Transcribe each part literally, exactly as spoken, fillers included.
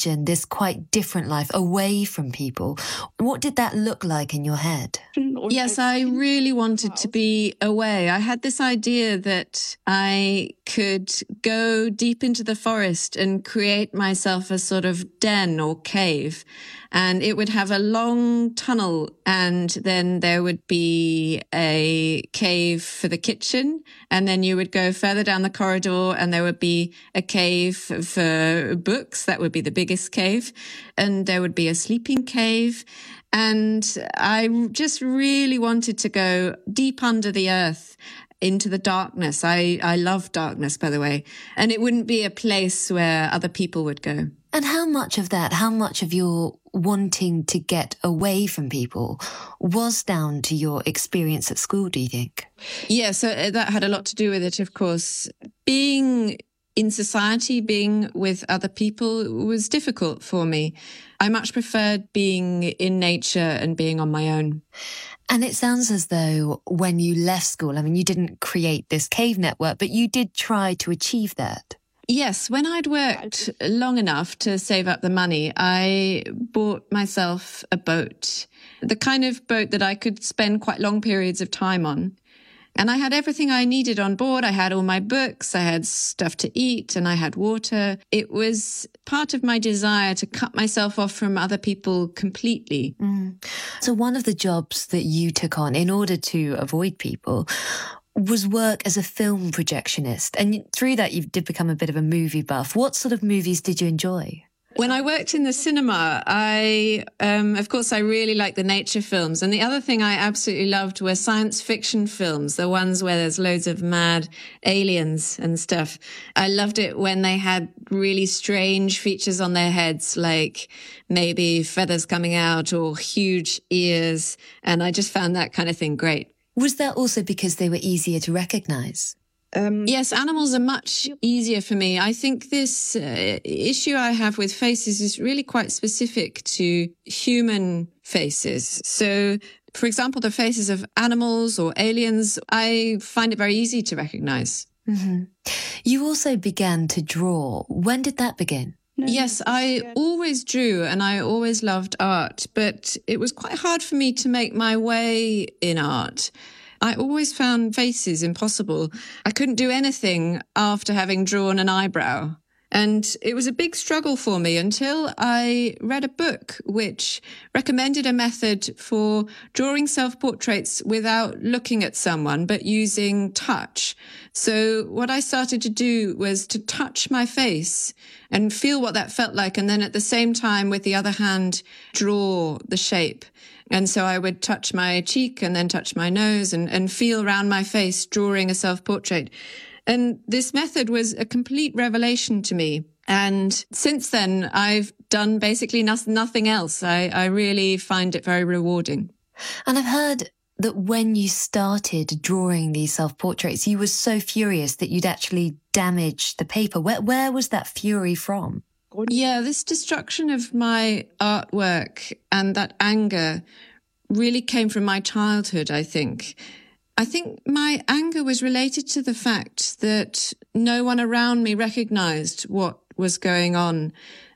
imagine this quite different life away from people. What did that look like in your head? Yes, I really wanted to be away. I had this idea that I could go deep into the forest and create myself a sort of den or cave. And it would have a long tunnel, and then there would be a cave for the kitchen. And then you would go further down the corridor and there would be a cave for books. That would be the biggest cave. And there would be a sleeping cave. And I just really wanted to go deep under the earth into the darkness. I, I love darkness, by the way. And it wouldn't be a place where other people would go. And how much of that, how much of your wanting to get away from people was down to your experience at school, do you think? Yeah, so that had a lot to do with it, of course. Being in society, being with other people was difficult for me. I much preferred being in nature and being on my own. And it sounds as though when you left school, I mean, you didn't create this cave network, but you did try to achieve that. Yes, when I'd worked long enough to save up the money, I bought myself a boat, the kind of boat that I could spend quite long periods of time on. And I had everything I needed on board. I had all my books, I had stuff to eat, and I had water. It was part of my desire to cut myself off from other people completely. Mm. So one of the jobs that you took on in order to avoid people was work as a film projectionist. And through that, you did become a bit of a movie buff. What sort of movies did you enjoy? When I worked in the cinema, I, um, of course, I really liked the nature films. And the other thing I absolutely loved were science fiction films, the ones where there's loads of mad aliens and stuff. I loved it when they had really strange features on their heads, like maybe feathers coming out or huge ears. And I just found that kind of thing great. Was that also because they were easier to recognize? Um, yes, animals are much easier for me. I think this uh, issue I have with faces is really quite specific to human faces. So, for example, the faces of animals or aliens, I find it very easy to recognize. Mm-hmm. You also began to draw. When did that begin? Yes, I always drew and I always loved art, but it was quite hard for me to make my way in art. I always found faces impossible. I couldn't do anything after having drawn an eyebrow. And it was a big struggle for me until I read a book which recommended a method for drawing self-portraits without looking at someone, but using touch. So what I started to do was to touch my face and feel what that felt like. And then at the same time, with the other hand, draw the shape. And so I would touch my cheek and then touch my nose and, and feel around my face, drawing a self-portrait. And this method was a complete revelation to me. And since then, I've done basically no- nothing else. I, I really find it very rewarding. And I've heard that when you started drawing these self-portraits, you were so furious that you'd actually damaged the paper. Where, where was that fury from? Yeah, this destruction of my artwork and that anger really came from my childhood, I think. I think my anger was related to the fact that no one around me recognized what was going on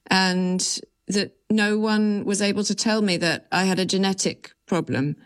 and that no one was able to tell me that I had a genetic problem.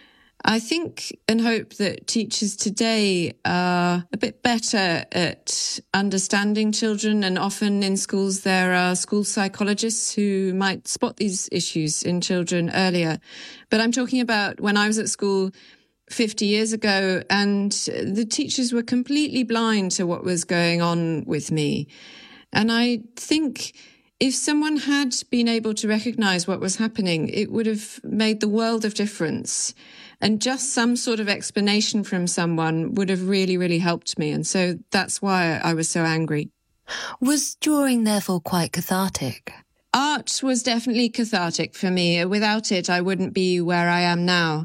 I think and hope that teachers today are a bit better at understanding children, and often in schools there are school psychologists who might spot these issues in children earlier. But I'm talking about when I was at school fifty years ago, and the teachers were completely blind to what was going on with me. And I think if someone had been able to recognize what was happening, it would have made the world of difference. And just some sort of explanation from someone would have really, really helped me. And so that's why I was so angry. Was drawing therefore quite cathartic? Art was definitely cathartic for me. Without it, I wouldn't be where I am now.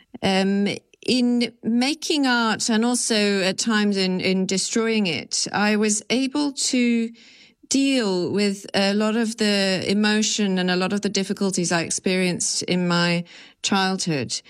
Um, in making art and also at times in, in destroying it, I was able to deal with a lot of the emotion and a lot of the difficulties I experienced in my childhood.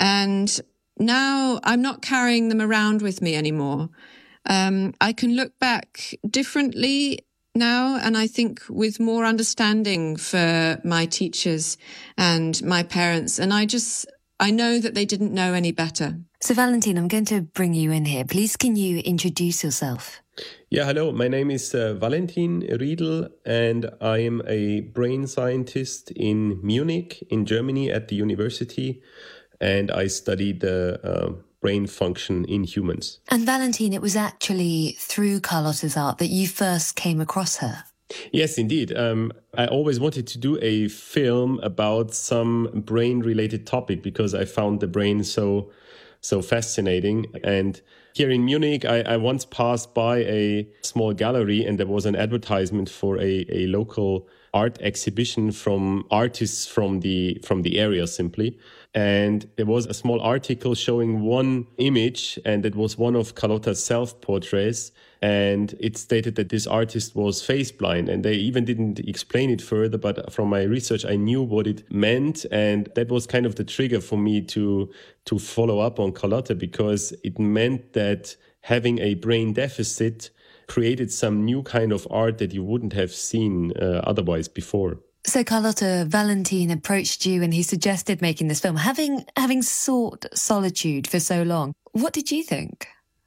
And now I'm not carrying them around with me anymore. Um, I can look back differently now, and I think with more understanding for my teachers and my parents. And I just, I know that they didn't know any better. So Valentin, I'm going to bring you in here. Please, can you introduce yourself? Yeah, hello. My name is uh, Valentin Riedl, and I am a brain scientist in Munich, in Germany, at the university. And I studied the uh, brain function in humans. And Valentin, it was actually through Carlotta's art that you first came across her. Yes, indeed. Um, I always wanted to do a film about some brain-related topic because I found the brain so so fascinating. And here in Munich, I, I once passed by a small gallery and there was an advertisement for a, a local art exhibition from artists from the from the area simply. And there was a small article showing one image, and it was one of Carlotta's self-portraits. And it stated that this artist was face blind, and they even didn't explain it further. But from my research, I knew what it meant. And that was kind of the trigger for me to, to follow up on Carlotta, because it meant that having a brain deficit created some new kind of art that you wouldn't have seen uh, otherwise before. So Carlotta, Valentin approached you and he suggested making this film. Having having sought solitude for so long, what did you think?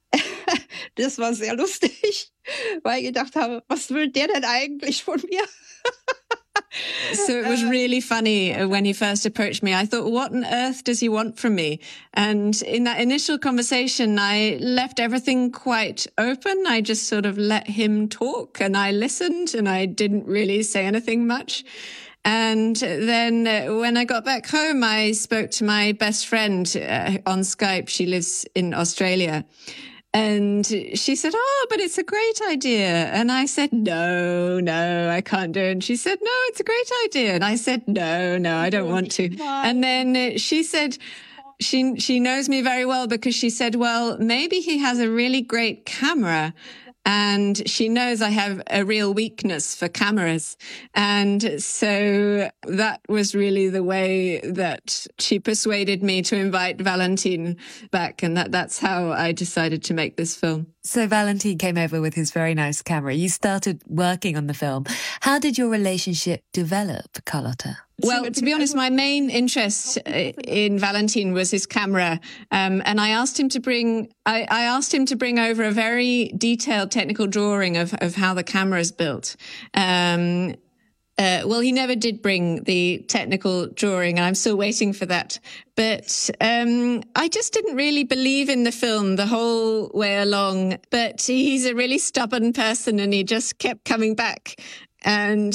Das war sehr lustig, weil ich gedacht habe, was will der denn eigentlich von mir? So it was really funny when he first approached me. I thought, what on earth does he want from me? And in that initial conversation, I left everything quite open. I just sort of let him talk and I listened and I didn't really say anything much. And then when I got back home, I spoke to my best friend uh, on Skype. She lives in Australia. And she said, oh, but it's a great idea. And I said, no, no, I can't do it. And she said, no, it's a great idea. And I said, no, no, I don't want to. And then she said, she, she knows me very well because she said, well, maybe he has a really great camera. And she knows I have a real weakness for cameras. And so that was really the way that she persuaded me to invite Valentin back. And that, that's how I decided to make this film. So Valentin came over with his very nice camera. You started working on the film. How did your relationship develop, Carlotta? Well, to be honest, my main interest in Valentin was his camera. Um, and I asked him to bring, I, I asked him to bring over a very detailed technical drawing of, of how the camera is built. Um, uh, well, he never did bring the technical drawing, and I'm still waiting for that. But um, I just didn't really believe in the film the whole way along. But he's a really stubborn person, and he just kept coming back. And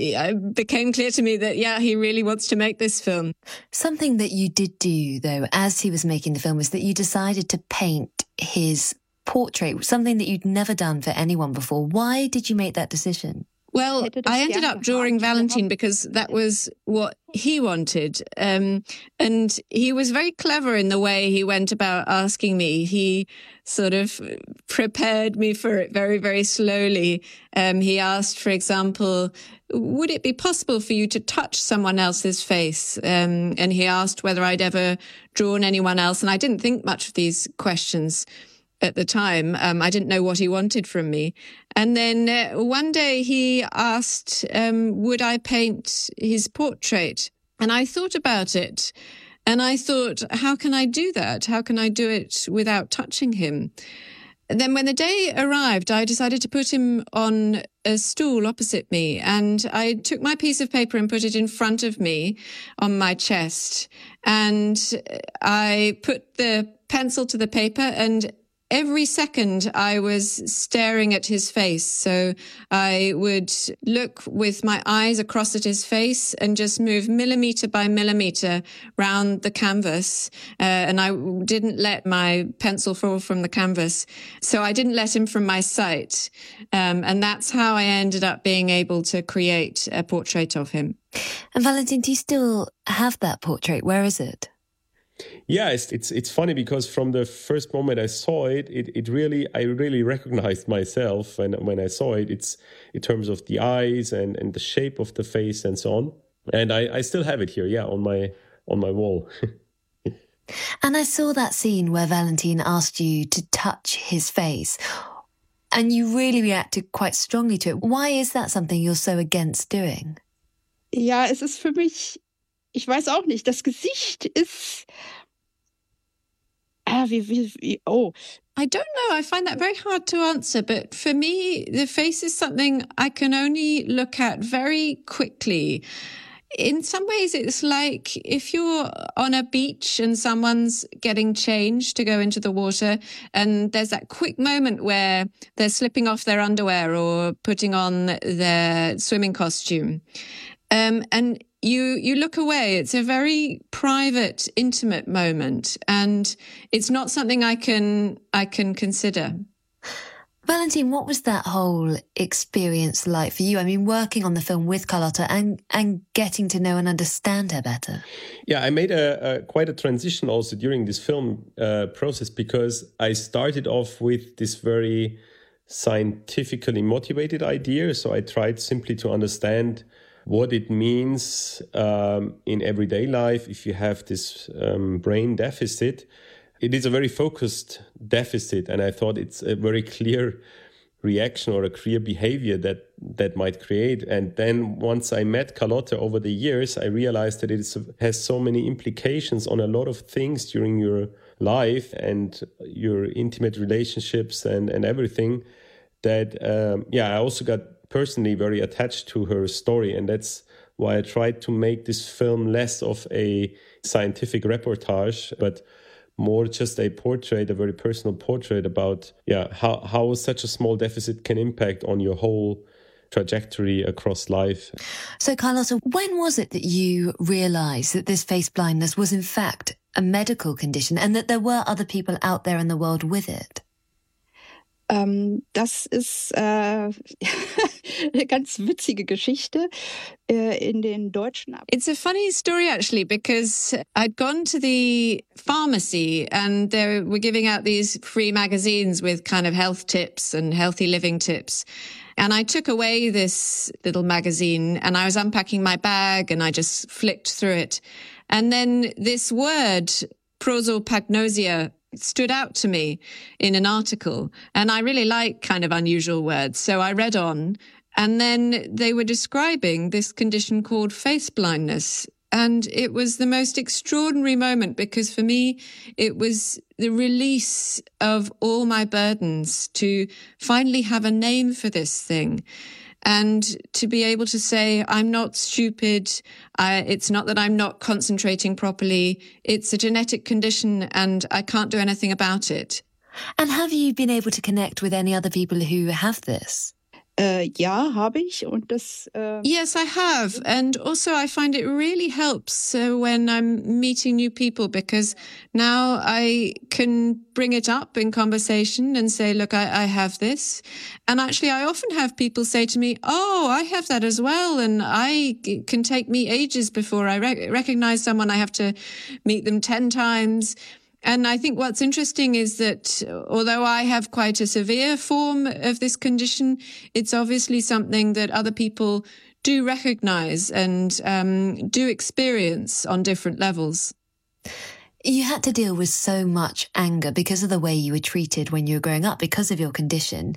it became clear to me that, yeah, he really wants to make this film. Something that you did do, though, as he was making the film, was that you decided to paint his portrait, something that you'd never done for anyone before. Why did you make that decision? Well, I ended up drawing Valentin because that was what he wanted. Um, and he was very clever in the way he went about asking me. He sort of prepared me for it very, very slowly. Um, he asked, for example, would it be possible for you to touch someone else's face? Um, and he asked whether I'd ever drawn anyone else. And I didn't think much of these questions at the time. Um, I didn't know what he wanted from me. And then uh, one day he asked, um, would I paint his portrait? And I thought about it. And I thought, how can I do that? How can I do it without touching him? And then when the day arrived, I decided to put him on a stool opposite me. And I took my piece of paper and put it in front of me on my chest. And I put the pencil to the paper, and every second I was staring at his face. So I would look with my eyes across at his face and just move millimeter by millimeter round the canvas. Uh, and I didn't let my pencil fall from the canvas. So I didn't let him from my sight. Um, and that's how I ended up being able to create a portrait of him. And Valentin, do you still have that portrait? Where is it? Yeah, it's, it's it's funny because from the first moment I saw it, it it really I really recognized myself when when I saw it. It's in terms of the eyes and, and the shape of the face and so on. And I, I still have it here, yeah, on my on my wall. And I saw that scene where Valentin asked you to touch his face. And you really reacted quite strongly to it. Why is that something you're so against doing? Ja, es ist für mich, ich weiß auch nicht, das Gesicht ist, ah, wie, wie, wie, oh. I don't know. I find that very hard to answer. But for me, the face is something I can only look at very quickly. In some ways, it's like if you're on a beach and someone's getting changed to go into the water, and there's that quick moment where they're slipping off their underwear or putting on their swimming costume. Um, and you you look away. It's a very private, intimate moment, and it's not something I can I can consider. Valentin, what was that whole experience like for you? I mean, working on the film with Carlotta and, and getting to know and understand her better. Yeah, I made a, a quite a transition also during this film uh, process, because I started off with this very scientifically motivated idea. So I tried simply to understand what it means um, in everyday life if you have this um, brain deficit. It is a very focused deficit, and I thought it's a very clear reaction or a clear behavior that that might create. And then once I met Carlotta over the years, I realized that it is, has so many implications on a lot of things during your life and your intimate relationships and, and everything that, um, yeah, I also got personally very attached to her story. And that's why I tried to make this film less of a scientific reportage, but more just a portrait, a very personal portrait about, yeah, how, how such a small deficit can impact on your whole trajectory across life. So, Carlotta, when was it that you realised that this face blindness was in fact a medical condition and that there were other people out there in the world with it? Ähm, das ist äh, eine ganz witzige Geschichte äh, in den deutschen. It's a funny story, actually, because I'd gone to the pharmacy and they were giving out these free magazines with kind of health tips and healthy living tips. And I took away this little magazine and I was unpacking my bag and I just flicked through it. And then this word, prosopagnosia, stood out to me in an article. And I really like kind of unusual words. So I read on, and then they were describing this condition called face blindness. And it was the most extraordinary moment because for me, it was the release of all my burdens to finally have a name for this thing. And to be able to say, I'm not stupid. I, it's not that I'm not concentrating properly. It's a genetic condition and I can't do anything about it. And have you been able to connect with any other people who have this? Äh, ja, habe ich. Und das, äh yes, I have. And also I find it really helps uh, when I'm meeting new people because now I can bring it up in conversation and say, look, I, I have this. And actually, I often have people say to me, oh, I have that as well. And I it can take me ages before I rec- recognize someone. I have to meet them ten times. And I think what's interesting is that although I have quite a severe form of this condition, it's obviously something that other people do recognize and um, do experience on different levels. You had to deal with so much anger because of the way you were treated when you were growing up, because of your condition.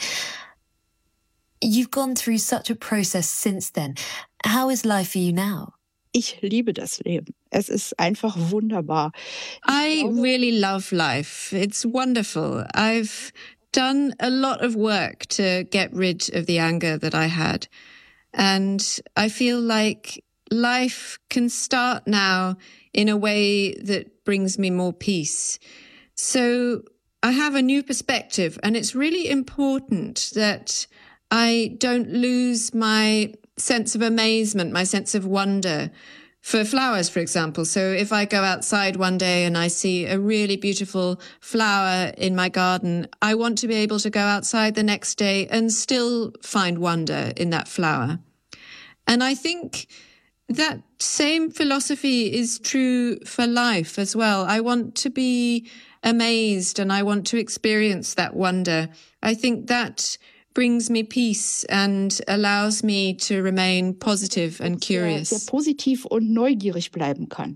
You've gone through such a process since then. How is life for you now? Ich liebe das Leben. Es ist einfach wunderbar. I really love life. It's wonderful. I've done a lot of work to get rid of the anger that I had. And I feel like life can start now in a way that brings me more peace. So I have a new perspective, and it's really important that I don't lose my sense of amazement, my sense of wonder for flowers, for example. So if I go outside one day and I see a really beautiful flower in my garden, I want to be able to go outside the next day and still find wonder in that flower. And I think that same philosophy is true for life as well. I want to be amazed and I want to experience that wonder. I think that brings me peace and allows me to remain positive and curious. Sehr, sehr positiv und neugierig bleiben kann.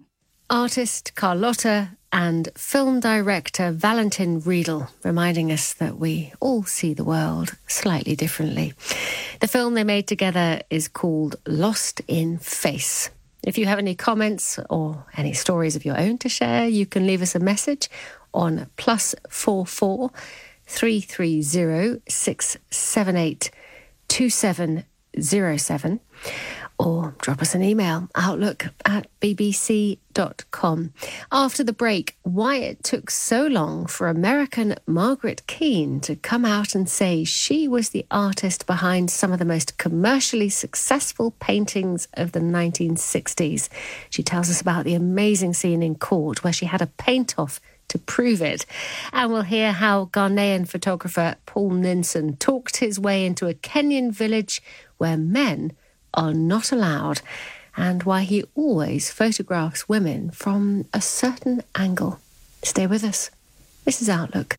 artist Carlotta and film director Valentin Riedel, reminding us that we all see the world slightly differently. The film they made together is called Lost in Face. If you have any comments or any stories of your own to share, you can leave us a message on plus four four three three zero six seven eight two seven zero seven or drop us an email, outlook at b b c dot com. After the break, why it took so long for American Margaret Keane to come out and say she was the artist behind some of the most commercially successful paintings of the nineteen sixties. She tells us about the amazing scene in court where she had a paint-off to prove it. And we'll hear how Ghanaian photographer Paul Ninson talked his way into a Kenyan village where men are not allowed, and why he always photographs women from a certain angle. Stay with us. This is Outlook.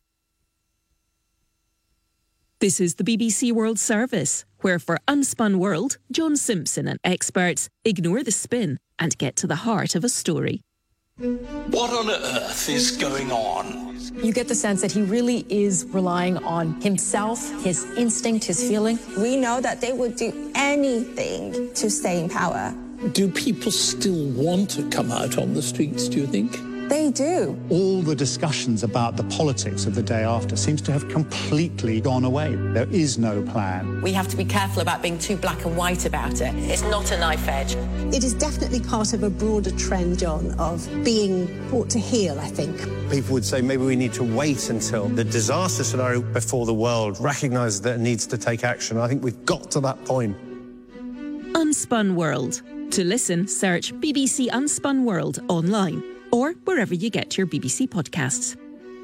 This is the B B C World Service, where for Unspun World, John Simpson and experts ignore the spin and get to the heart of a story. What on earth is going on? You get the sense that he really is relying on himself, his instinct, his feeling. We know that they would do anything to stay in power. Do people still want to come out on the streets, do you think? They do. All the discussions about the politics of the day after seems to have completely gone away. There is no plan. We have to be careful about being too black and white about it. It's not a knife edge. It is definitely part of a broader trend, John, of being brought to heel, I think. People would say maybe we need to wait until the disaster scenario before the world recognises that it needs to take action. I think we've got to that point. Unspun World. To listen, search B B C Unspun World online or wherever you get your B B C podcasts.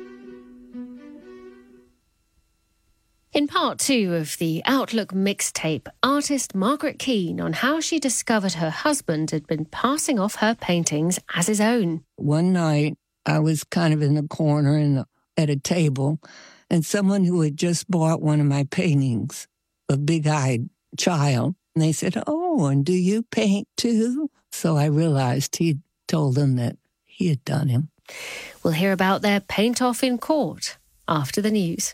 In part two of the Outlook mixtape, artist Margaret Keane on how she discovered her husband had been passing off her paintings as his own. One night, I was kind of in the corner in the, at a table, and someone who had just bought one of my paintings, a big-eyed child, and they said, "Oh, and do you paint too?" So I realized he'd told them that he had done him. We'll hear about their paint-off in court after the news.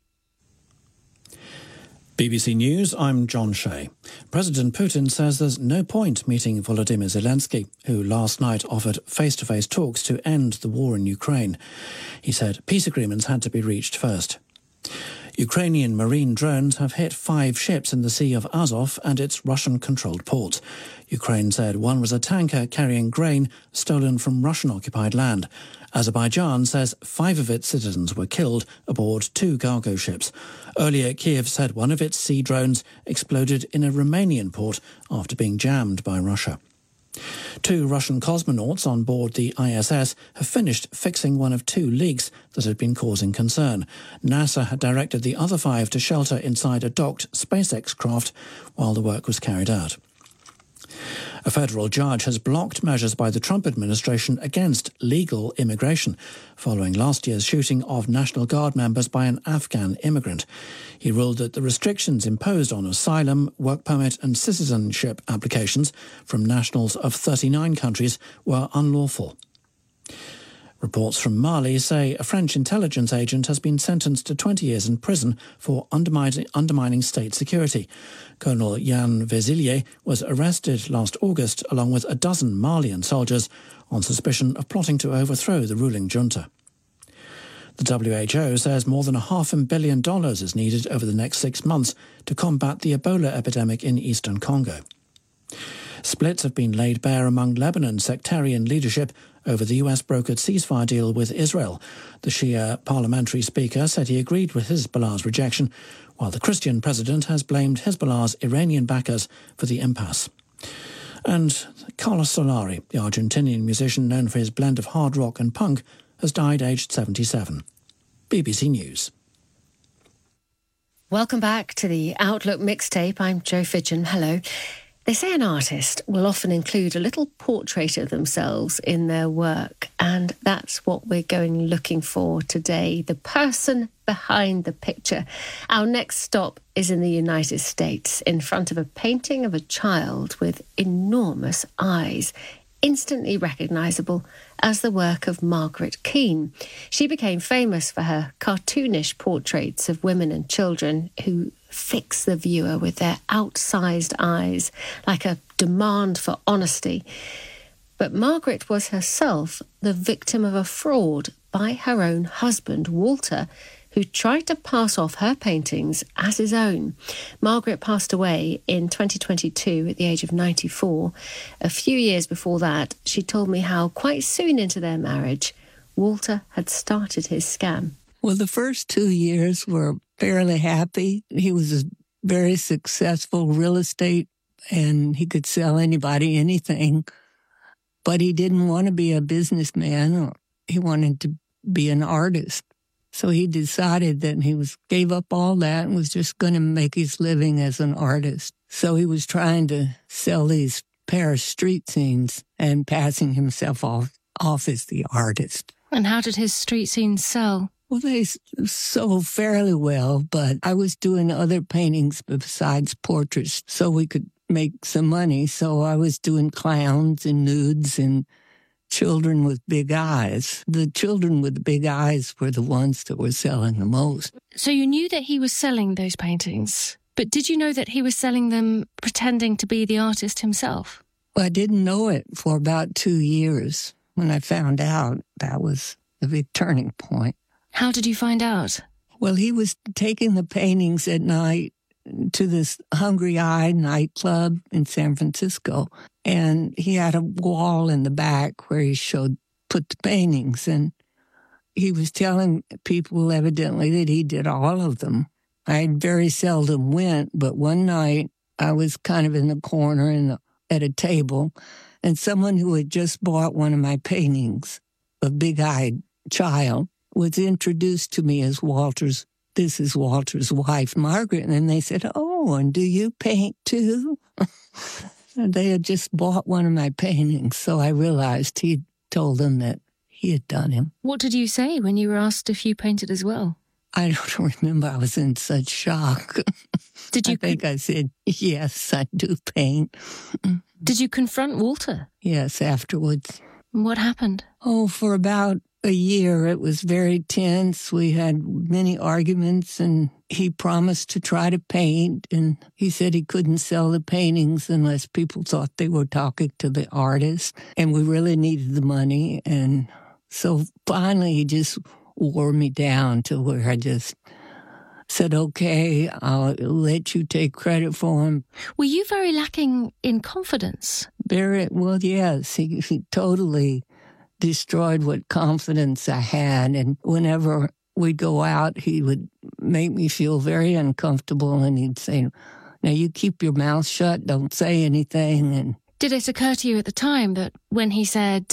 B B C News, I'm John Shea. President Putin says there's no point meeting Volodymyr Zelensky, who last night offered face-to-face talks to end the war in Ukraine. He said peace agreements had to be reached first. Ukrainian marine drones have hit five ships in the Sea of Azov and its Russian-controlled ports. Ukraine said one was a tanker carrying grain stolen from Russian-occupied land. Azerbaijan says five of its citizens were killed aboard two cargo ships. Earlier, Kiev said one of its sea drones exploded in a Romanian port after being jammed by Russia. Two Russian cosmonauts on board the I S S have finished fixing one of two leaks that had been causing concern. NASA had directed the other five to shelter inside a docked SpaceX craft while the work was carried out. A federal judge has blocked measures by the Trump administration against legal immigration following last year's shooting of National Guard members by an Afghan immigrant. He ruled that the restrictions imposed on asylum, work permit and citizenship applications from nationals of thirty-nine countries were unlawful. Reports from Mali say a French intelligence agent has been sentenced to twenty years in prison for undermining, undermining state security. Colonel Yann Vézillier was arrested last August along with a dozen Malian soldiers on suspicion of plotting to overthrow the ruling junta. The W H O says more than a half a billion dollars is needed over the next six months to combat the Ebola epidemic in eastern Congo. Splits have been laid bare among Lebanon's sectarian leadership over the U S-brokered ceasefire deal with Israel. The Shia parliamentary speaker said he agreed with Hezbollah's rejection, while the Christian president has blamed Hezbollah's Iranian backers for the impasse. And Carlos Solari, the Argentinian musician known for his blend of hard rock and punk, has died aged seventy-seven. B B C News. Welcome back to the Outlook mixtape. I'm Jo Fidgen. Hello. They say an artist will often include a little portrait of themselves in their work, and that's what we're going looking for today, the person behind the picture. Our next stop is in the United States, in front of a painting of a child with enormous eyes. instantly recognisable as the work of Margaret Keane. She became famous for her cartoonish portraits of women and children who fix the viewer with their outsized eyes, like a demand for honesty. But Margaret was herself the victim of a fraud by her own husband, Walter, who tried to pass off her paintings as his own. Margaret passed away in twenty twenty-two at the age of ninety-four. A few years before that, she told me how quite soon into their marriage, Walter had started his scam. Well, the first two years were fairly happy. He was a very successful real estate, and he could sell anybody anything. But he didn't want to be a businessman. He wanted to be an artist. So he decided that he was gave up all that and was just going to make his living as an artist. So he was trying to sell these Paris street scenes and passing himself off, off as the artist. And how did his street scenes sell? Well, they sold fairly well, but I was doing other paintings besides portraits so we could make some money. So I was doing clowns and nudes and children with big eyes. The children with the big eyes were the ones that were selling the most. So you knew that he was selling those paintings, but did you know that he was selling them pretending to be the artist himself? Well, I didn't know it for about two years. When I found out, that was the big turning point. How did you find out? Well, he was taking the paintings at night to this Hungry Eye nightclub in San Francisco. And he had a wall in the back where he showed, put the paintings. And he was telling people evidently that he did all of them. I very seldom went, but one night I was kind of in the corner in the, at a table, and someone who had just bought one of my paintings, a big-eyed child, was introduced to me as Walter's, this is Walter's wife, Margaret. And then they said, oh, and do you paint too? And they had just bought one of my paintings, so I realized he'd told them that he had done him. What did you say when you were asked if you painted as well? I don't remember. I was in such shock. Did you? I think I said, yes, I do paint. Did you confront Walter? Yes, afterwards. What happened? Oh, for about a year, it was very tense. We had many arguments, and he promised to try to paint, and he said he couldn't sell the paintings unless people thought they were talking to the artist, and we really needed the money. And so finally, he just wore me down to where I just said, okay, I'll let you take credit for him. Were you very lacking in confidence? Very, well, yes. He, he totally destroyed what confidence I had. And whenever we'd go out, he would make me feel very uncomfortable. And he'd say, now you keep your mouth shut, don't say anything. And did it occur to you at the time that when he said,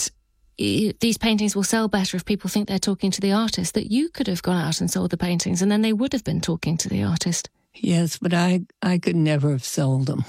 these paintings will sell better if people think they're talking to the artist, that you could have gone out and sold the paintings and then they would have been talking to the artist? Yes, but I, I could never have sold them.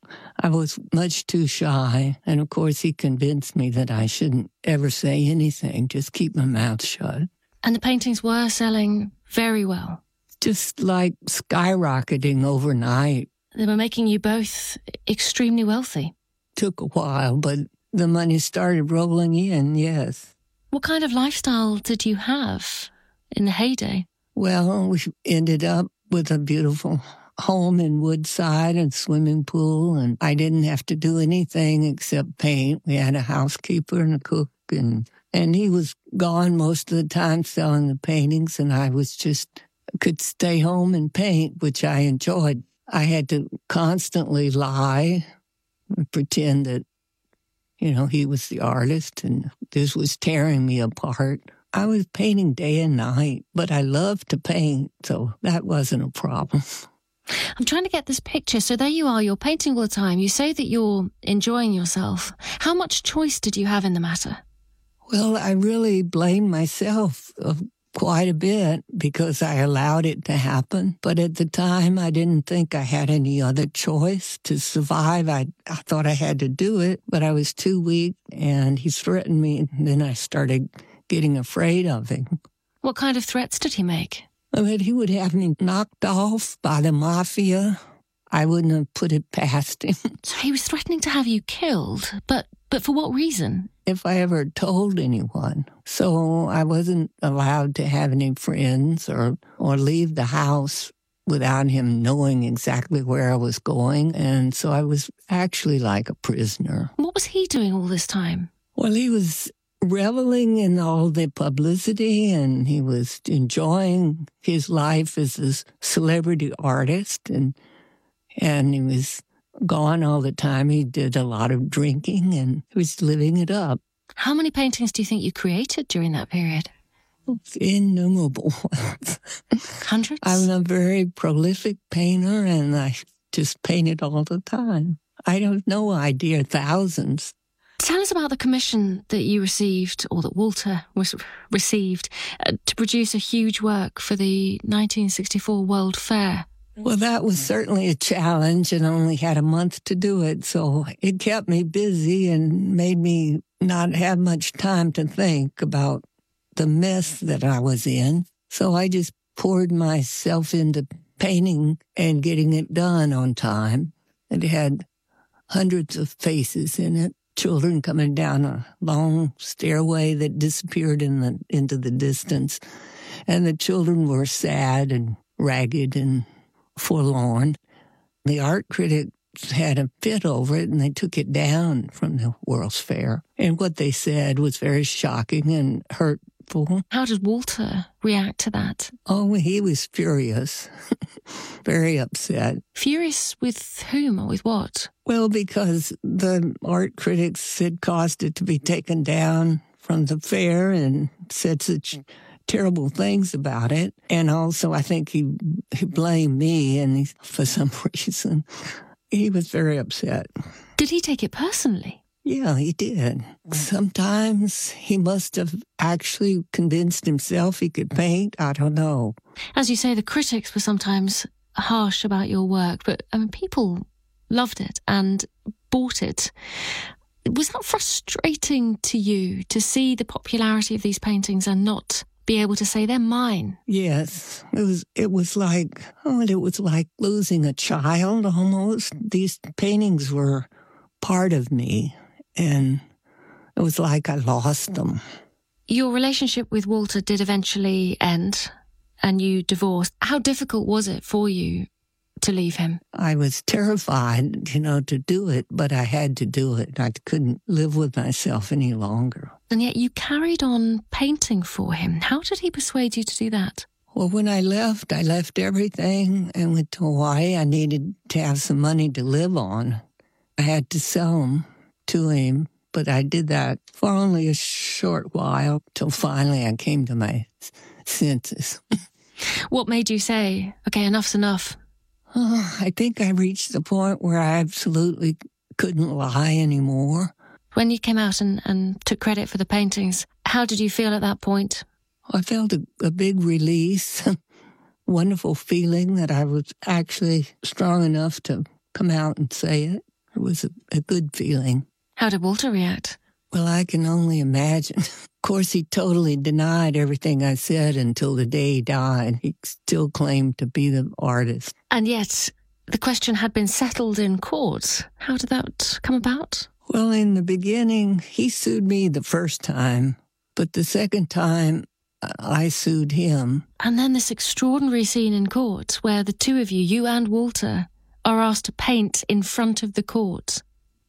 I was much too shy. And of course, he convinced me that I shouldn't ever say anything, just keep my mouth shut. And the paintings were selling very well? Just like skyrocketing overnight. They were making you both extremely wealthy. Took a while, but the money started rolling in, yes. What kind of lifestyle did you have in the heyday? Well, we ended up with a beautiful home in Woodside and swimming pool, and I didn't have to do anything except paint. We had a housekeeper and a cook, and, and he was gone most of the time selling the paintings, and I was just, could stay home and paint, which I enjoyed. I had to constantly lie and pretend that, you know, he was the artist, and this was tearing me apart. I was painting day and night, but I loved to paint, so that wasn't a problem. I'm trying to get this picture. So there you are, you're painting all the time. You say that you're enjoying yourself. How much choice did you have in the matter? Well, I really blame myself uh, quite a bit because I allowed it to happen. But at the time, I didn't think I had any other choice to survive. I, I thought I had to do it, but I was too weak, and he threatened me, and then I started getting afraid of him. What kind of threats did he make? I mean, he would have me knocked off by the mafia. I wouldn't have put it past him. So he was threatening to have you killed, but But for what reason? If I ever told anyone. So I wasn't allowed to have any friends or, or leave the house without him knowing exactly where I was going. And so I was actually like a prisoner. What was he doing all this time? Well, he was reveling in all the publicity, and he was enjoying his life as a celebrity artist, and and he was gone all the time. He did a lot of drinking, and he was living it up. How many paintings do you think you created during that period? Innumerable ones. Hundreds? I'm a very prolific painter, and I just painted all the time. I don't know, idea thousands. Tell us about the commission that you received, or that Walter was received, uh, to produce a huge work for the nineteen sixty-four World Fair. Well, that was certainly a challenge, and I only had a month to do it, so it kept me busy and made me not have much time to think about the mess that I was in. So I just poured myself into painting and getting it done on time. It had hundreds of faces in it. Children coming down a long stairway that disappeared in the into the distance. And the children were sad and ragged and forlorn. The art critics had a fit over it, and they took it down from the World's Fair. And what they said was very shocking and hurtful. How did Walter react to that? Oh, he was furious, very upset. Furious with whom or with what? Well, because the art critics had caused it to be taken down from the fair and said such terrible things about it. And also, I think he, he blamed me, and he, for some reason, he was very upset. Did he take it personally? Yeah, he did. Sometimes he must have actually convinced himself he could paint. I don't know. As you say, the critics were sometimes harsh about your work, but I mean, people loved it and bought it. Was that frustrating to you to see the popularity of these paintings and not be able to say they're mine? Yes, it was. It was like oh, it was like losing a child almost. These paintings were part of me, and it was like I lost them. Your relationship with Walter did eventually end, and you divorced. How difficult was it for you to leave him? I was terrified, you know, to do it, but I had to do it. I couldn't live with myself any longer. And yet you carried on painting for him. How did he persuade you to do that? Well, when I left, I left everything and went to Hawaii. I needed to have some money to live on. I had to sell them to him, but I did that for only a short while till finally I came to my senses. What made you say, okay, enough's enough? Oh, I think I reached the point where I absolutely couldn't lie anymore. When you came out and, and took credit for the paintings, how did you feel at that point? I felt a, a big release, wonderful feeling that I was actually strong enough to come out and say it. It was a, a good feeling. How did Walter react? Well, I can only imagine. Of course, he totally denied everything I said until the day he died. He still claimed to be the artist. And yet, the question had been settled in court. How did that come about? Well, in the beginning, he sued me the first time, but the second time, I sued him. And then this extraordinary scene in court where the two of you, you and Walter, are asked to paint in front of the court.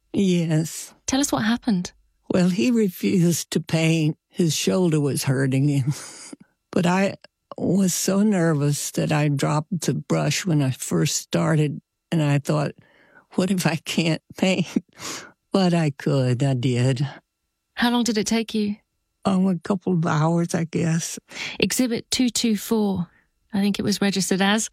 Yes. Tell us what happened. Well, he refused to paint. His shoulder was hurting him. But I was so nervous that I dropped the brush when I first started, and I thought, what if I can't paint? But I could. I did. How long did it take you? Oh, a couple of hours, I guess. Exhibit two two four, I think it was registered as.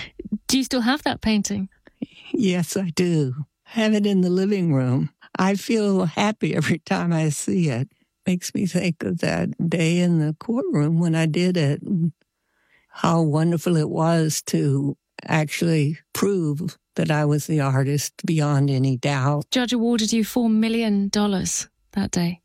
Do you still have that painting? Yes, I do. I have it in the living room. I feel happy every time I see it. Makes me think of that day in the courtroom when I did it, and how wonderful it was to actually prove that I was the artist beyond any doubt. Judge awarded you four million dollars that day.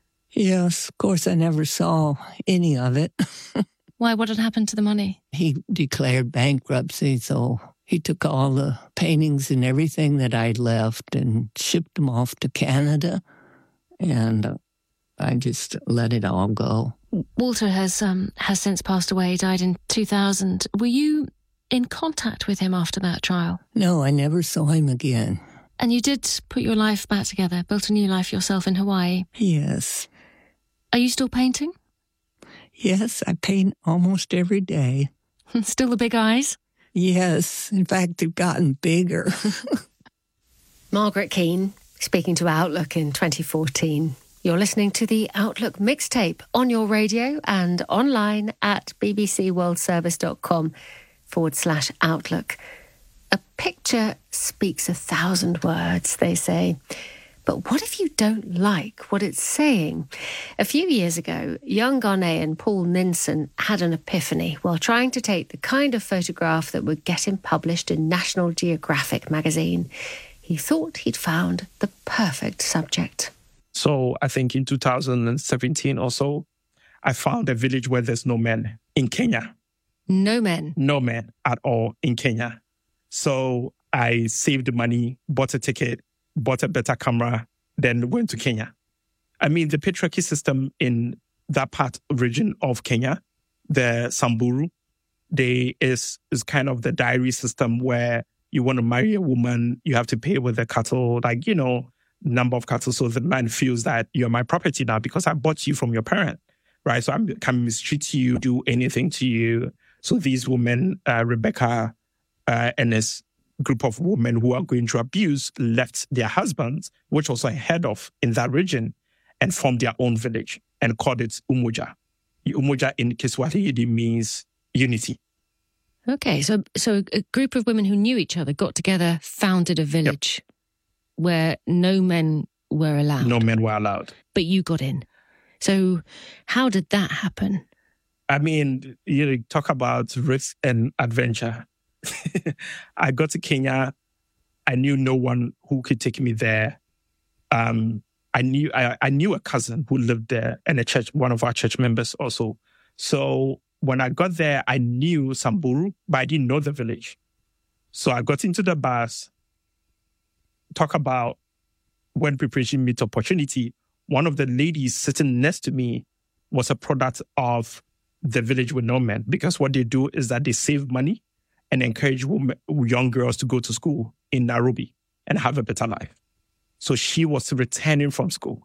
Yes, of course, I never saw any of it. Why? What had happened to the money? He declared bankruptcy, so he took all the paintings and everything that I'd left and shipped them off to Canada. and uh, I just let it all go. Walter has um, has since passed away, died in two thousand. Were you in contact with him after that trial? No, I never saw him again. And you did put your life back together, built a new life yourself in Hawaii? Yes. Are you still painting? Yes, I paint almost every day. Still the big eyes? Yes. In fact, they've gotten bigger. Margaret Keane, speaking to Outlook in twenty fourteen. You're listening to the Outlook mixtape on your radio and online at bbcworldservice.com forward slash Outlook. A picture speaks a thousand words, they say. But what if you don't like what it's saying? A few years ago, young Ghanaian Paul Ninson had an epiphany while trying to take the kind of photograph that would get him published in National Geographic magazine. He thought he'd found the perfect subject. So I think in two thousand seventeen or so, I found a village where there's no men in Kenya. No men? No men at all in Kenya. So I saved the money, bought a ticket, bought a better camera, then went to Kenya. I mean, the patriarchy system in that part region of Kenya, the Samburu, they is is kind of the diary system where you want to marry a woman, you have to pay with the cattle, like, you know, number of cattle. So the man feels that you're my property now because I bought you from your parent, right? So I can mistreat you, do anything to you. So these women, uh, Rebecca uh, and this group of women who are going through abuse left their husbands, which was a head of in that region, and formed their own village and called it Umoja. Umoja in Kiswahili means unity. Okay, so so a group of women who knew each other got together, founded a village yep. where no men were allowed. No men were allowed. But you got in. So how did that happen? I mean, you know, talk about risk and adventure. I got to Kenya. I knew no one who could take me there. Um, I knew I, I knew a cousin who lived there and a church, one of our church members also. So when I got there, I knew Samburu, but I didn't know the village. So I got into the bus, talk about when preparation meets opportunity. One of the ladies sitting next to me was a product of the village with no men, because what they do is that they save money and encourage women, young girls to go to school in Nairobi and have a better life. So she was returning from school.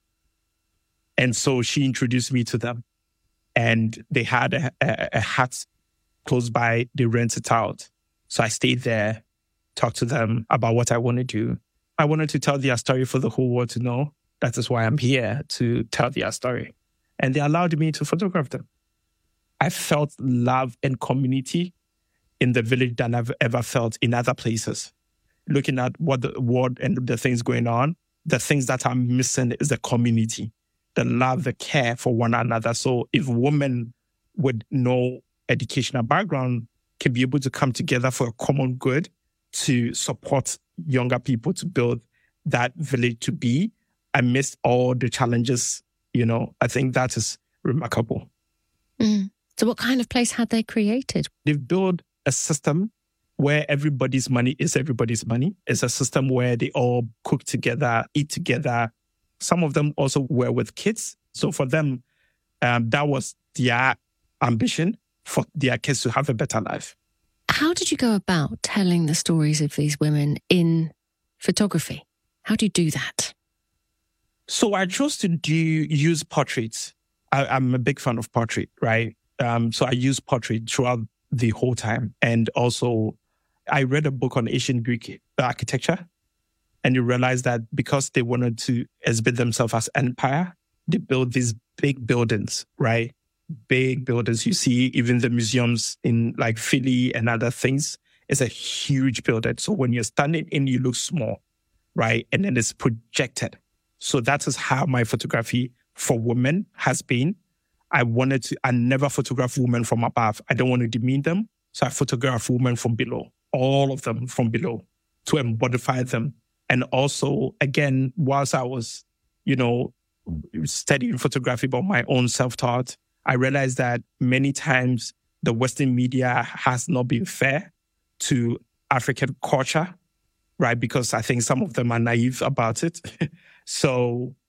And so she introduced me to them. And they had a, a, a hut close by. They rented it out. So I stayed there, talked to them about what I want to do. I wanted to tell their story for the whole world to know. That is why I'm here, to tell their story. And they allowed me to photograph them. I felt love and community in the village than I've ever felt in other places. Looking at what the world and the things going on, the things that I'm missing is the community, the love, the care for one another. So if women with no educational background can be able to come together for a common good to support younger people to build that village to be, amidst all the challenges, you know, I think that is remarkable. Mm. So what kind of place had they created? They've built a system where everybody's money is everybody's money. It's a system where they all cook together, eat together. Some of them also were with kids. So for them, um, that was their ambition, for their kids to have a better life. How did you go about telling the stories of these women in photography? How do you do that? So I chose to do use portraits. I, I'm a big fan of portrait, right? Um, so I use portrait throughout the whole time. And also, I read a book on ancient Greek architecture, and you realize that because they wanted to exhibit themselves as empire, they built these big buildings, right? Big buildings. You see even the museums in like Philly and other things. It's a huge building. So when you're standing in, you look small, right? And then it's projected. So that is how my photography for women has been. I wanted to, I never photograph women from above. I don't want to demean them. So I photograph women from below, all of them from below, to embodify them. And also, again, whilst I was, you know, studying photography about my own self-taught, I realized that many times the Western media has not been fair to African culture, right? Because I think some of them are naive about it. So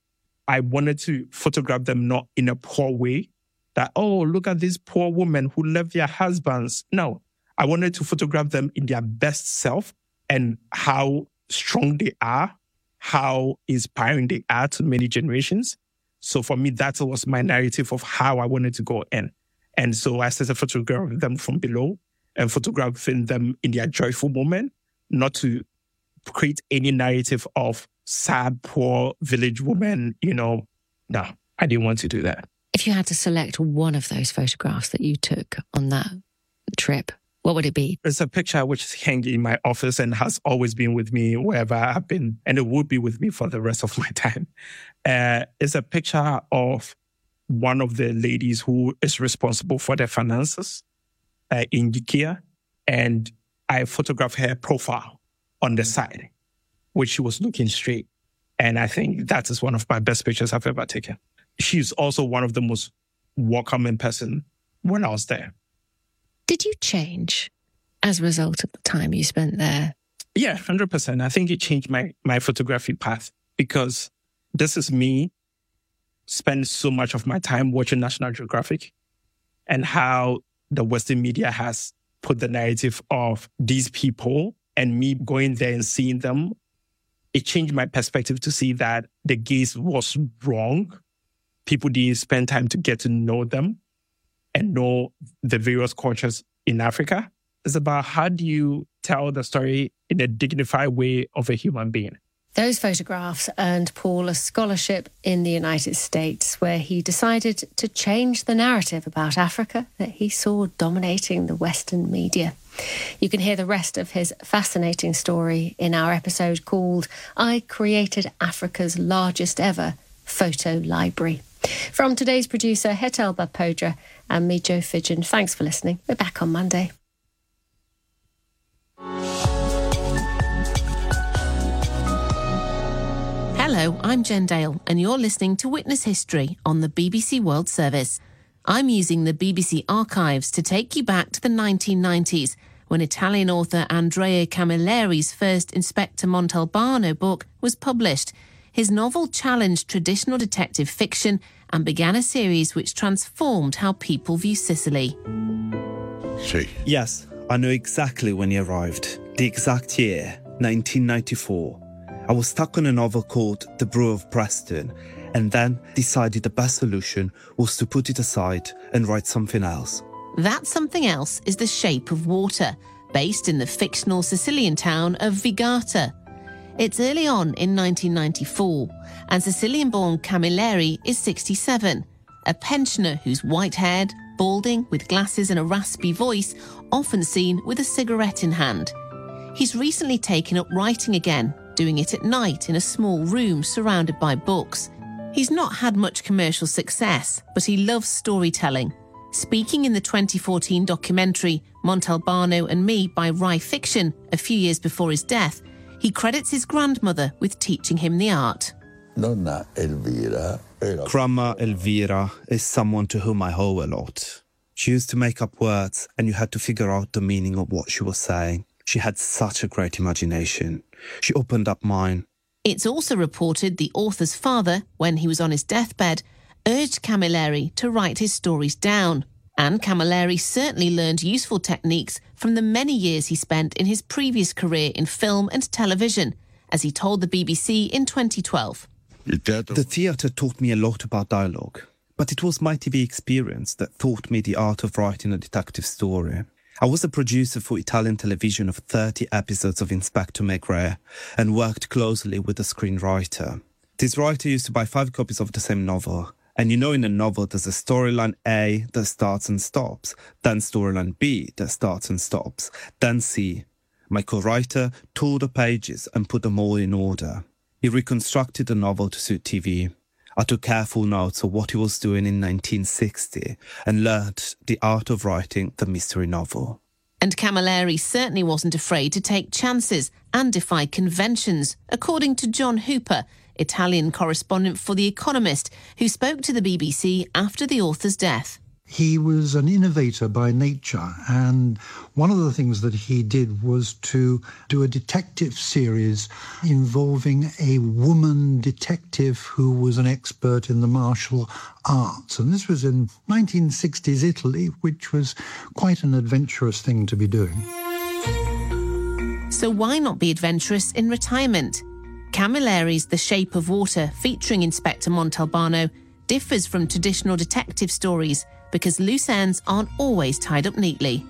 I wanted to photograph them not in a poor way, that, oh, look at this poor woman who left their husbands. No, I wanted to photograph them in their best self and how strong they are, how inspiring they are to many generations. So for me, that was my narrative of how I wanted to go in. And so I started photographing them from below and photographing them in their joyful moment, not to create any narrative of sad, poor village woman, you know. No, I didn't want to do that. If you had to select one of those photographs that you took on that trip, what would it be? It's a picture which is hanging in my office and has always been with me wherever I've been, and it would be with me for the rest of my time. Uh, it's a picture of one of the ladies who is responsible for their finances uh, in IKEA, and I photographed her profile on the side, which she was looking straight. And I think that is one of my best pictures I've ever taken. She's also one of the most welcoming person when I was there. Did you change as a result of the time you spent there? Yeah, one hundred percent. I think it changed my, my photography path because this is me spend so much of my time watching National Geographic and how the Western media has put the narrative of these people and me going there and seeing them. It changed my perspective to see that the gaze was wrong. People didn't spend time to get to know them and know the various cultures in Africa. It's about how do you tell the story in a dignified way of a human being. Those photographs earned Paul a scholarship in the United States, where he decided to change the narrative about Africa that he saw dominating the Western media. You can hear the rest of his fascinating story in our episode called I Created Africa's Largest Ever Photo Library. From today's producer, Hetal Bapodra, and me, Jo Fidgen, thanks for listening. We're back on Monday. Hello, I'm Jen Dale, and you're listening to Witness History on the B B C World Service. I'm using the B B C archives to take you back to the nineteen nineties, when Italian author Andrea Camilleri's first Inspector Montalbano book was published. His novel challenged traditional detective fiction and began a series which transformed how people view Sicily. Sí. Yes, I know exactly when he arrived. The exact year, nineteen ninety-four. I was stuck on a novel called The Brew of Preston, and then decided the best solution was to put it aside and write something else. That something else is The Shape of Water, based in the fictional Sicilian town of Vigata. It's early on in nineteen ninety-four, and Sicilian-born Camilleri is sixty-seven, a pensioner who's white-haired, balding, with glasses and a raspy voice, often seen with a cigarette in hand. He's recently taken up writing again, doing it at night in a small room surrounded by books. He's not had much commercial success, but he loves storytelling. Speaking in the twenty fourteen documentary Montalbano and Me by Rai Fiction, a few years before his death, he credits his grandmother with teaching him the art. Nonna Elvira. Grandma Elvira is someone to whom I owe a lot. She used to make up words, and you had to figure out the meaning of what she was saying. She had such a great imagination. She opened up mine. It's also reported the author's father, when he was on his deathbed, urged Camilleri to write his stories down. And Camilleri certainly learned useful techniques from the many years he spent in his previous career in film and television, as he told the B B C in twenty twelve. The theatre taught me a lot about dialogue, but it was my T V experience that taught me the art of writing a detective story. I was a producer for Italian television of thirty episodes of Inspector Maigret and worked closely with the screenwriter. This writer used to buy five copies of the same novel. And you know, in a novel, there's a storyline A that starts and stops, then storyline B that starts and stops, then C. My co-writer tore the pages and put them all in order. He reconstructed the novel to suit T V. I took careful notes of what he was doing in nineteen sixty and learnt the art of writing the mystery novel. And Camilleri certainly wasn't afraid to take chances and defy conventions, according to John Hooper, Italian correspondent for The Economist, who spoke to the B B C after the author's death. He was an innovator by nature, and one of the things that he did was to do a detective series involving a woman detective who was an expert in the martial arts. And this was in nineteen sixties Italy, which was quite an adventurous thing to be doing. So why not be adventurous in retirement? Camilleri's The Shape of Water, featuring Inspector Montalbano, differs from traditional detective stories because loose ends aren't always tied up neatly.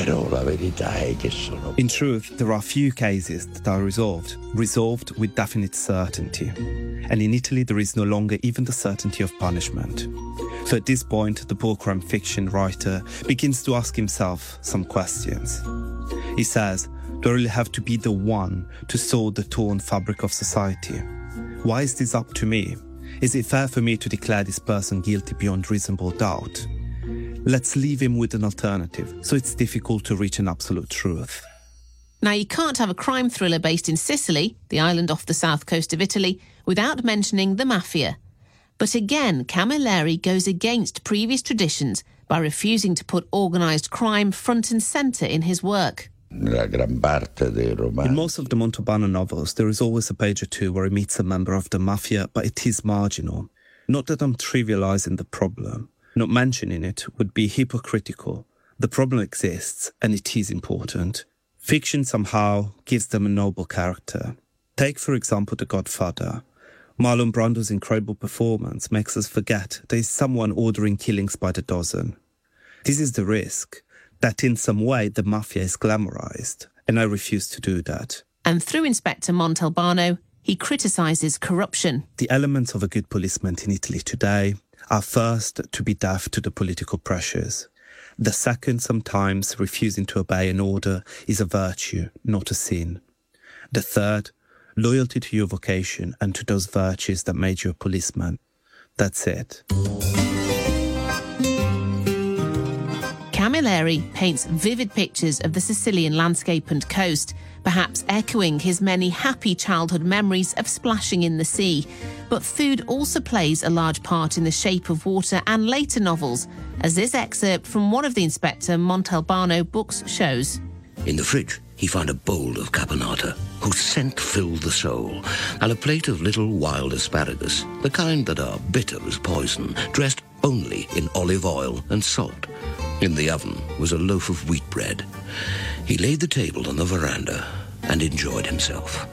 In truth, there are few cases that are resolved, resolved with definite certainty. And in Italy, there is no longer even the certainty of punishment. So at this point, the poor crime fiction writer begins to ask himself some questions. He says, do I really have to be the one to sew the torn fabric of society? Why is this up to me? Is it fair for me to declare this person guilty beyond reasonable doubt? Let's leave him with an alternative, so it's difficult to reach an absolute truth. Now, you can't have a crime thriller based in Sicily, the island off the south coast of Italy, without mentioning the mafia. But again, Camilleri goes against previous traditions by refusing to put organised crime front and centre in his work. In most of the Montalbano novels, there is always a page or two where he meets a member of the mafia, but it is marginal. Not that I'm trivialising the problem. Not mentioning it would be hypocritical. The problem exists, and it is important. Fiction somehow gives them a noble character. Take, for example, The Godfather. Marlon Brando's incredible performance makes us forget there is someone ordering killings by the dozen. This is the risk, that in some way the mafia is glamorized, and I refuse to do that. And through Inspector Montalbano, he criticises corruption. The elements of a good policeman in Italy today are first to be deaf to the political pressures. The second, sometimes refusing to obey an order is a virtue, not a sin. The third, loyalty to your vocation and to those virtues that made you a policeman. That's it. Camilleri paints vivid pictures of the Sicilian landscape and coast, perhaps echoing his many happy childhood memories of splashing in the sea. But food also plays a large part in The Shape of Water and later novels, as this excerpt from one of the Inspector Montalbano books shows. In the fridge, he found a bowl of caponata, whose scent filled the soul, and a plate of little wild asparagus, the kind that are bitter as poison, dressed only in olive oil and salt. In the oven was a loaf of wheat bread. He laid the table on the veranda and enjoyed himself.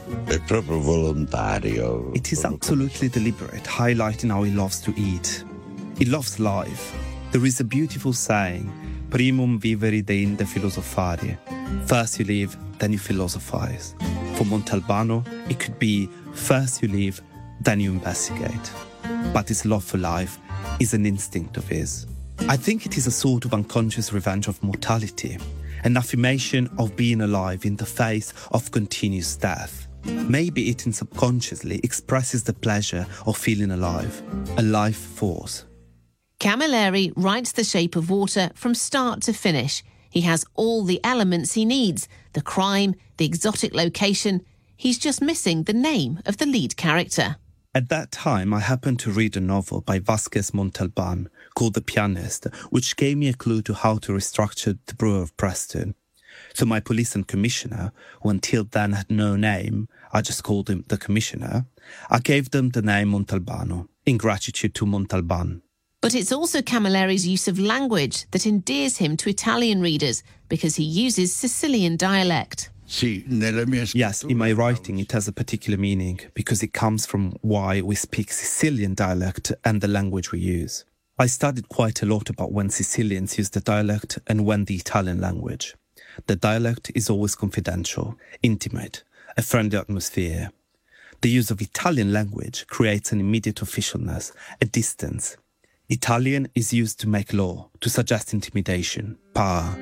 It is absolutely deliberate, highlighting how he loves to eat. He loves life. There is a beautiful saying, primum vivere deinde philosophari. First you live, then you philosophize. For Montalbano, it could be first you live, then you investigate. But his love for life is an instinct of his. I think it is a sort of unconscious revenge of mortality, an affirmation of being alive in the face of continuous death. Maybe it subconsciously expresses the pleasure of feeling alive, a life force. Camilleri writes The Shape of Water from start to finish. He has all the elements he needs, the crime, the exotic location. He's just missing the name of the lead character. At that time, I happened to read a novel by Vasquez Montalban called The Pianist, which gave me a clue to how to restructure the Brewer of Preston. So my police and commissioner, who until then had no name, I just called him the commissioner, I gave them the name Montalbano, in gratitude to Montalban. But it's also Camilleri's use of language that endears him to Italian readers because he uses Sicilian dialect. Yes, in my writing it has a particular meaning because it comes from why we speak Sicilian dialect and the language we use. I studied quite a lot about when Sicilians use the dialect and when the Italian language. The dialect is always confidential, intimate, a friendly atmosphere. The use of Italian language creates an immediate officialness, a distance. Italian is used to make law, to suggest intimidation, power.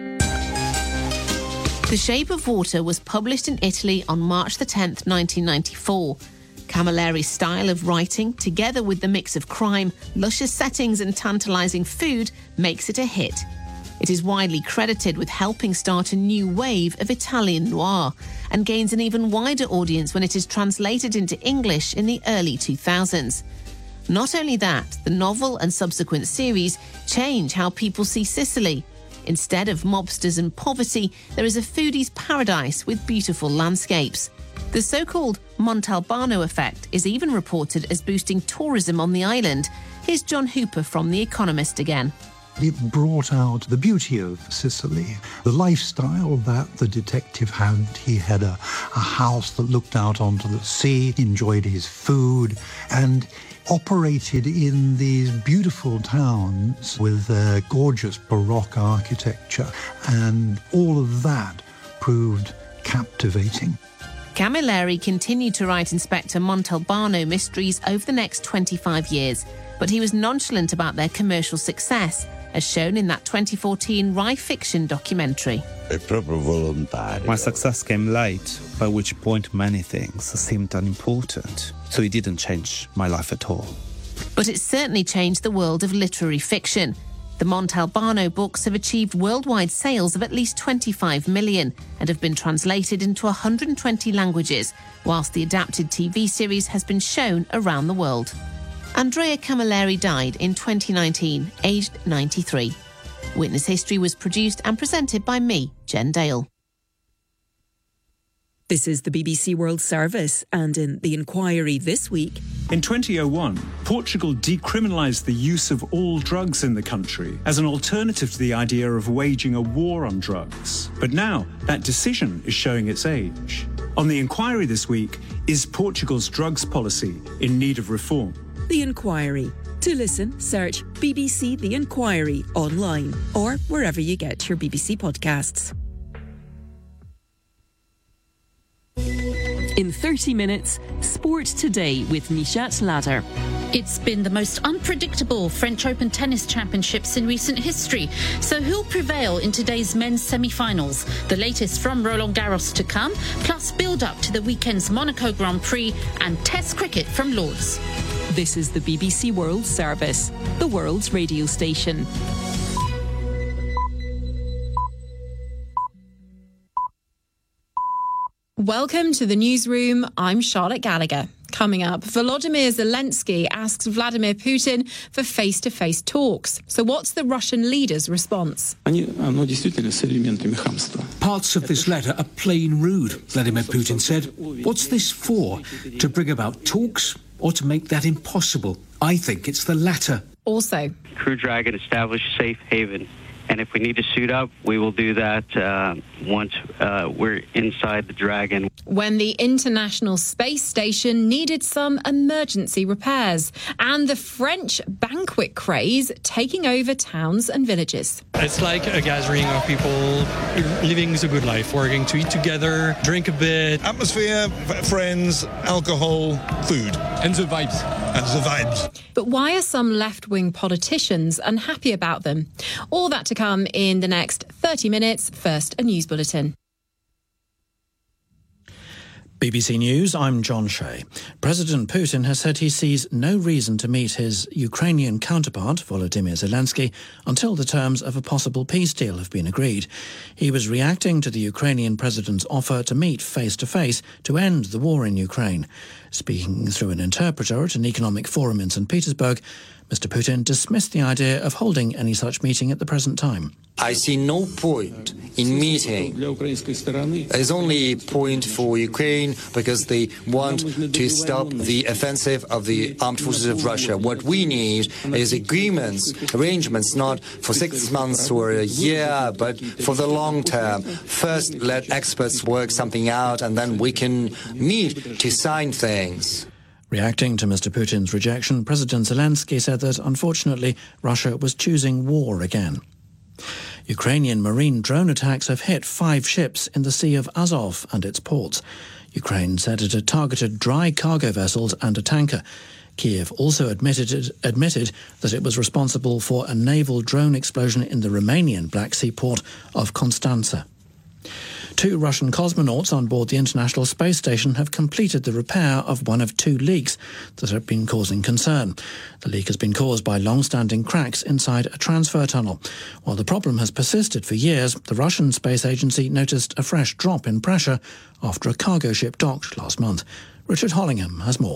The Shape of Water was published in Italy on March the tenth, nineteen ninety-four. Camilleri's style of writing, together with the mix of crime, luscious settings and tantalising food, makes it a hit. It is widely credited with helping start a new wave of Italian noir and gains an even wider audience when it is translated into English in the early two thousands. Not only that, the novel and subsequent series change how people see Sicily. Instead of mobsters and poverty, there is a foodie's paradise with beautiful landscapes. The so-called Montalbano effect is even reported as boosting tourism on the island. Here's John Hooper from The Economist again. It brought out the beauty of Sicily, the lifestyle that the detective had. He had a, a house that looked out onto the sea, enjoyed his food, and operated in these beautiful towns with their gorgeous Baroque architecture. And all of that proved captivating. Camilleri continued to write Inspector Montalbano mysteries over the next twenty-five years, but he was nonchalant about their commercial success, as shown in that twenty fourteen Rai Fiction documentary. My success came late, by which point many things seemed unimportant, so it didn't change my life at all. But it certainly changed the world of literary fiction. The Montalbano books have achieved worldwide sales of at least twenty-five million and have been translated into one hundred twenty languages, whilst the adapted T V series has been shown around the world. Andrea Camilleri died in twenty nineteen, aged ninety-three. Witness History was produced and presented by me, Jen Dale. This is the B B C World Service, and in The Inquiry this week... In twenty oh one, Portugal decriminalised the use of all drugs in the country as an alternative to the idea of waging a war on drugs. But now, that decision is showing its age. On The Inquiry this week, is Portugal's drugs policy in need of reform? The Inquiry. To listen, search B B C The Inquiry online or wherever you get your B B C podcasts. In thirty minutes, Sport Today with Nishat Ladder. It's been the most unpredictable French Open tennis championships in recent history. So who'll prevail in today's men's semi-finals? The latest from Roland Garros to come, plus build-up to the weekend's Monaco Grand Prix and Test cricket from Lord's. This is the B B C World Service, the world's radio station. Welcome to the newsroom. I'm Charlotte Gallagher. Coming up, Volodymyr Zelensky asks Vladimir Putin for face-to-face talks. So what's the Russian leader's response? Parts of this letter are plain rude, Vladimir Putin said. What's this for? To bring about talks or to make that impossible? I think it's the latter. Also, Crew Dragon established safe haven. And if we need to suit up, we will do that uh, once uh, we're inside the Dragon. When the International Space Station needed some emergency repairs, and the French banquet craze taking over towns and villages. It's like a gathering of people living the good life, working to eat together, drink a bit. Atmosphere, friends, alcohol, food. And the vibes. And the vibes. But why are some left-wing politicians unhappy about them? All that to come in the next thirty minutes. First, a news bulletin. B B C News, I'm John Shea. President Putin has said he sees no reason to meet his Ukrainian counterpart, Volodymyr Zelensky, until the terms of a possible peace deal have been agreed. He was reacting to the Ukrainian president's offer to meet face-to-face to end the war in Ukraine. Speaking through an interpreter at an economic forum in Saint Petersburg, Mister Putin dismissed the idea of holding any such meeting at the present time. I see no point in meeting. There's only a point for Ukraine because they want to stop the offensive of the armed forces of Russia. What we need is agreements, arrangements, not for six months or a year, but for the long term. First, let experts work something out, and then we can meet to sign things. Reacting to Mister Putin's rejection, President Zelensky said that, unfortunately, Russia was choosing war again. Ukrainian marine drone attacks have hit five ships in the Sea of Azov and its ports. Ukraine said it had targeted dry cargo vessels and a tanker. Kiev also admitted, admitted that it was responsible for a naval drone explosion in the Romanian Black Sea port of Constanța. Two Russian cosmonauts on board the International Space Station have completed the repair of one of two leaks that have been causing concern. The leak has been caused by long-standing cracks inside a transfer tunnel. While the problem has persisted for years, the Russian Space Agency noticed a fresh drop in pressure after a cargo ship docked last month. Richard Hollingham has more.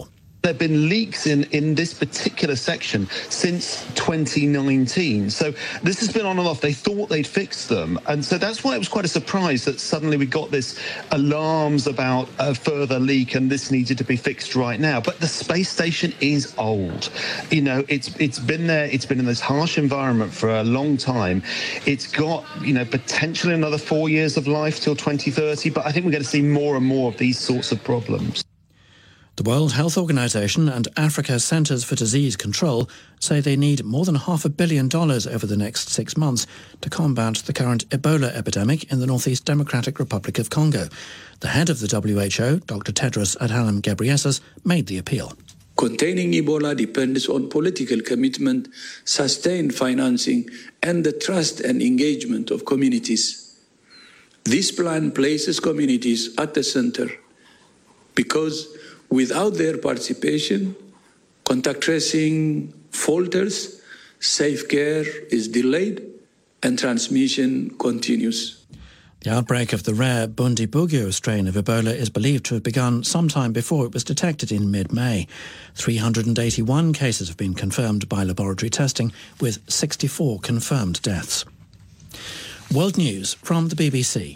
There have been leaks in, in this particular section since twenty nineteen. So this has been on and off. They thought they'd fixed them. And so that's why it was quite a surprise that suddenly we got this alarms about a further leak and this needed to be fixed right now. But the space station is old. You know, it's it's been there. It's been in this harsh environment for a long time. It's got, you know, potentially another four years of life till twenty thirty. But I think we're going to see more and more of these sorts of problems. The World Health Organization and Africa Centers for Disease Control say they need more than half a billion dollars over the next six months to combat the current Ebola epidemic in the Northeast Democratic Republic of Congo. The head of the W H O, Doctor Tedros Adhanom Ghebreyesus, made the appeal. Containing Ebola depends on political commitment, sustained financing, and the trust and engagement of communities. This plan places communities at the center because without their participation, contact tracing falters, safe care is delayed, and transmission continues. The outbreak of the rare Bundibugyo strain of Ebola is believed to have begun sometime before it was detected in mid-May. three hundred eighty-one cases have been confirmed by laboratory testing, with sixty-four confirmed deaths. World News from the B B C.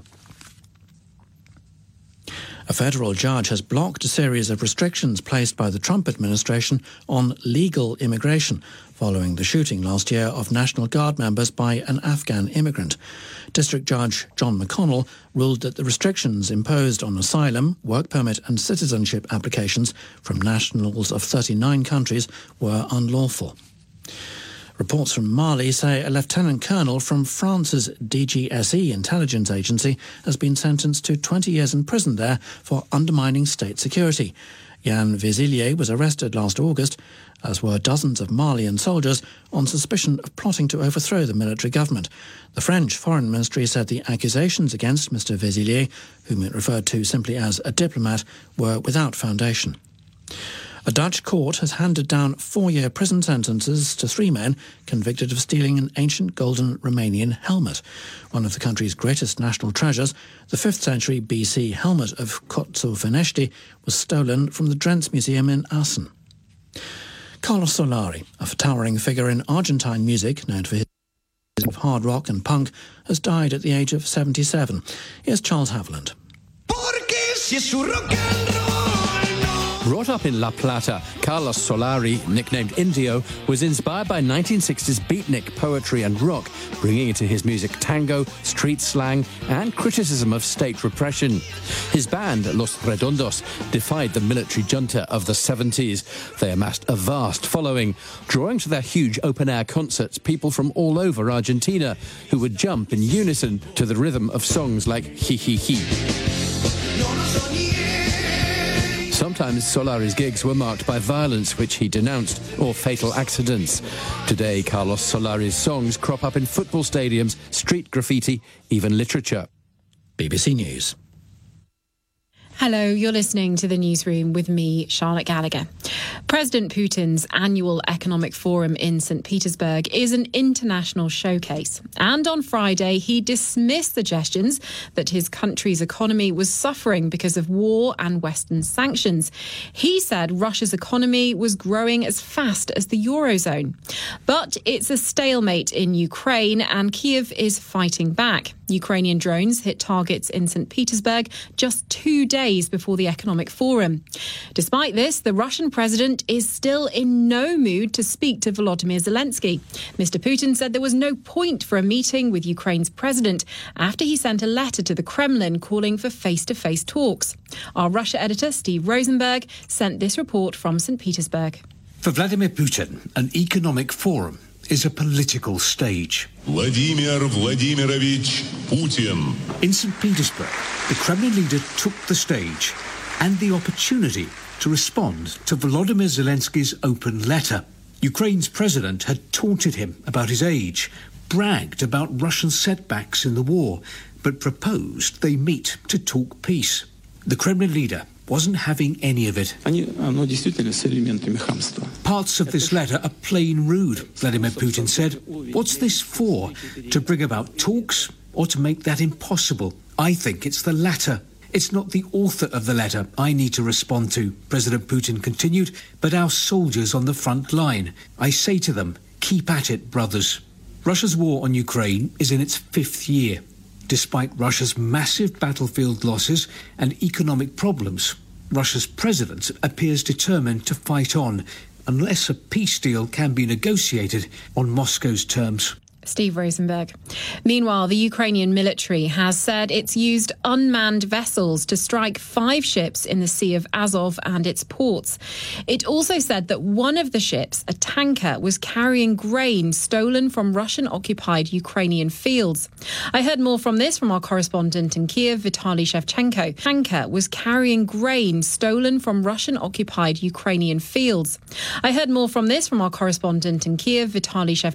A federal judge has blocked a series of restrictions placed by the Trump administration on legal immigration following the shooting last year of National Guard members by an Afghan immigrant. District Judge John McConnell ruled that the restrictions imposed on asylum, work permit and citizenship applications from nationals of thirty-nine countries were unlawful. Reports from Mali say a lieutenant colonel from France's D G S E intelligence agency has been sentenced to twenty years in prison there for undermining state security. Yann Vézillier was arrested last August, as were dozens of Malian soldiers, on suspicion of plotting to overthrow the military government. The French Foreign Ministry said the accusations against Mister Vézillier, whom it referred to simply as a diplomat, were without foundation. A Dutch court has handed down four-year prison sentences to three men convicted of stealing an ancient golden Romanian helmet. One of the country's greatest national treasures, the fifth century B C helmet of Cotsuvenești, was stolen from the Drents Museum in Assen. Carlos Solari, a towering figure in Argentine music known for his of hard rock and punk, has died at the age of seventy-seven. Here's Charles Haviland. Brought up in La Plata, Carlos Solari, nicknamed Indio, was inspired by nineteen sixties beatnik poetry and rock, bringing into his music tango, street slang and criticism of state repression. His band, Los Redondos, defied the military junta of the seventies. They amassed a vast following, drawing to their huge open-air concerts people from all over Argentina who would jump in unison to the rhythm of songs like Hi Hi Hi. Sometimes Solari's gigs were marked by violence, which he denounced, or fatal accidents. Today, Carlos Solari's songs crop up in football stadiums, street graffiti, even literature. B B C News. Hello, you're listening to The Newsroom with me, Charlotte Gallagher. President Putin's annual economic forum in Saint Petersburg is an international showcase. And on Friday, he dismissed suggestions that his country's economy was suffering because of war and Western sanctions. He said Russia's economy was growing as fast as the Eurozone. But it's a stalemate in Ukraine, and Kyiv is fighting back. Ukrainian drones hit targets in Saint Petersburg just two days before the economic forum. Despite this, the Russian president is still in no mood to speak to Volodymyr Zelensky. Mister Putin said there was no point for a meeting with Ukraine's president after he sent a letter to the Kremlin calling for face-to-face talks. Our Russia editor, Steve Rosenberg, sent this report from Saint Petersburg. For Vladimir Putin, an economic forum is a political stage. Vladimir Vladimirovich Putin. In Saint Petersburg, the Kremlin leader took the stage and the opportunity to respond to Volodymyr Zelensky's open letter. Ukraine's president had taunted him about his age, bragged about Russian setbacks in the war, but proposed they meet to talk peace. The Kremlin leader wasn't having any of it. Parts of this letter are plain rude, Vladimir Putin said. What's this for? To bring about talks or to make that impossible? I think it's the latter. It's not the author of the letter I need to respond to, President Putin continued, but our soldiers on the front line. I say to them, keep at it, brothers. Russia's war on Ukraine is in its fifth year. Despite Russia's massive battlefield losses and economic problems, Russia's president appears determined to fight on, unless a peace deal can be negotiated on Moscow's terms. Steve Rosenberg. Meanwhile, the Ukrainian military has said it's used unmanned vessels to strike five ships in the Sea of Azov and its ports. It also said that one of the ships, a tanker, was carrying grain stolen from Russian-occupied Ukrainian fields. I heard more from this from our correspondent in Kiev, Vitaly Shevchenko. The tanker was carrying grain stolen from Russian-occupied Ukrainian fields. I heard more from this from our correspondent in Kiev, Vitaly Shevchenko.